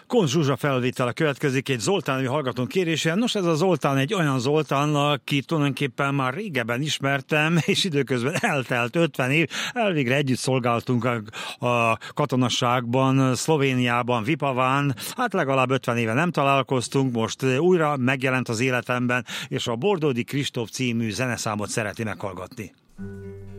Kunz Zsuzsa felvétele következik egy Zoltán hallgatónk kérésén. Nos, ez a Zoltán egy olyan Zoltán, aki tulajdonképpen már régebben ismertem, és időközben eltelt 50 év. Elvégre együtt szolgáltunk a katonasságban, Szlovéniában, Vipaván. Hát legalább 50 éve nem találkoztunk, most újra megjelent az életemben, és a Bordódi Kristóf című zeneszámot szereti meghallgatni.